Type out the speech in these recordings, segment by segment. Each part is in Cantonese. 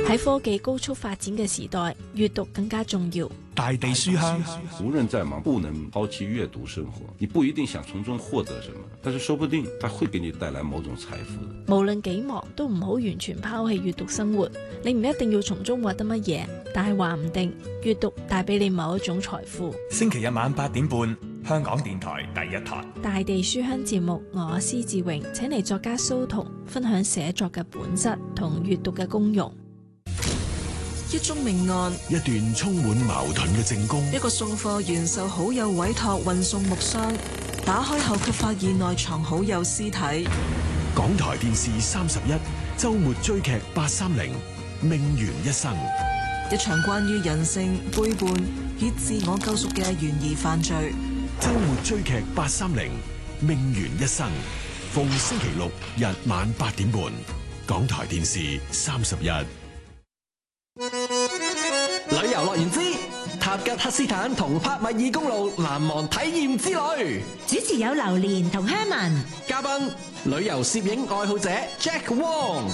喺科技高速發展嘅時代，閱讀更加重要。 大地書香， 無論再忙，不能拋棄閱讀生活。你不一定想從中獲得什麼，但是說不定它會給你帶來某種財富的。 無論幾忙，都唔好完全拋棄閱讀生活。你唔一定要從中獲得乜嘢，但係話唔定閱讀帶俾你某一種財富。 星期日晚8點半，香港電台第一台。 大地書香節目，我施志榮請嚟作家蘇童分享寫作嘅本質同閱讀嘅功用。 一宗命案， 一段充滿矛盾嘅證供， 一個送貨員受好友委託運送木箱，打開後卻發現內藏好友屍體。 港台電視31周末追劇830命懸一生， 一場關於人性背叛以自我救贖嘅懸疑犯罪。 周末追劇830命懸一生，逢星期六日晚8點半，港台電視31。 旅遊樂園之塔吉克斯坦同帕米爾公路難忘體驗之旅， 主持有榴蓮同香文， 嘉賓旅遊攝影愛好者 Jack Wong。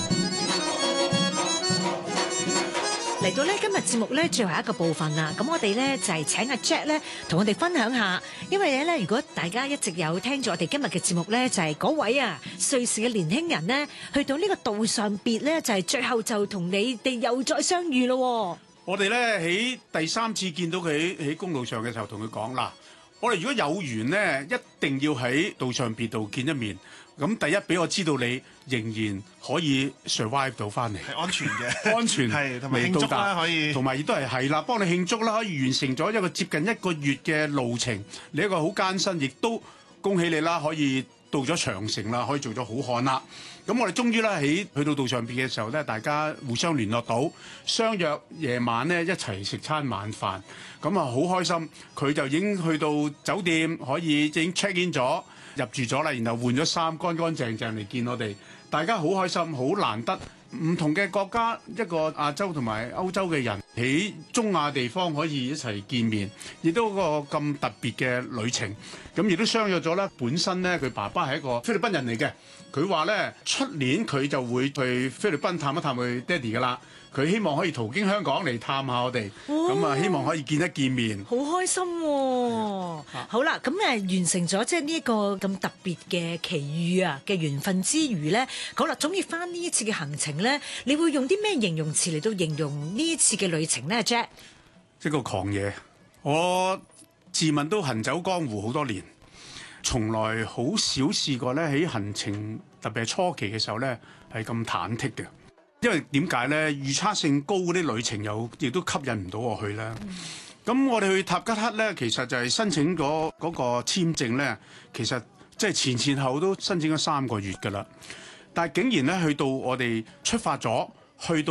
嚟到咧今日節目咧最後一個部分啦，咁我哋咧就係請阿 Jack 咧同我哋分享下，因為咧如果大家一直有聽住我哋今日嘅節目咧，就係嗰位啊瑞士嘅年輕人咧，去到呢個道上別咧，就係最後就同你哋又再相遇咯。 我哋咧喺第3次見到佢喺公路上嘅時候，同佢講啦，我哋如果有緣咧，一定要喺道上別度見一面。咁第一俾我知道你仍然可以 survive 到翻嚟， 係安全嘅， 安全係同埋慶祝啦，可以， 同埋亦都係啦，幫你慶祝啦，可以完成咗一個接近1個月嘅路程，你一個好艱辛，亦都恭喜你啦，可以到咗長城啦，可以做咗好漢啦。咁我哋終於咧喺去到道上邊嘅時候咧，大家互相聯絡到，相約夜晚咧一齊食餐晚飯，咁啊好開心。佢就已經去到酒店，可以已經 check in 咗。入住咗啦，然後換咗衫，乾乾淨淨嚟見我哋，大家好開心，好難得。唔同嘅國家，一個亞洲同埋歐洲嘅人喺中亞地方可以一齊見面，亦都一個咁特別嘅旅程。咁亦都相約咗啦。本身咧，佢爸爸係一個菲律賓人嚟嘅，佢話咧出年佢就會去菲律賓探一探佢爹哋噶啦。佢希望可以途經香港嚟探下我哋，咁啊希望可以見一見面， 好開心喎！好啦，咁完成咗即係呢一個咁特別嘅奇遇啊嘅緣分之餘咧，好啦，總結翻呢一次嘅行程咧，你會用啲咩形容詞嚟到形容呢一次嘅旅程咧 ，Jack？ 一個狂野，我自問都行走江湖好多年，從來好少試過咧喺行程特別係初期嘅時候咧係咁忐忑嘅。因為點解咧？預測性高嗰啲旅程亦都吸引唔到我去啦。咁我哋去塔吉克咧，其實就係申請咗嗰個簽證咧，其實即係前後都申請咗3個月㗎啦。但係竟然咧，去到我哋出發咗，去到